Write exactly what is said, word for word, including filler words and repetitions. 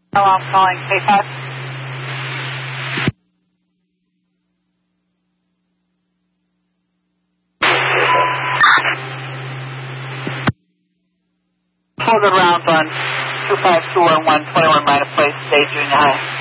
Hello, I'm calling K five. Hold it around on two five two one one twenty-one minus place, stage junior high.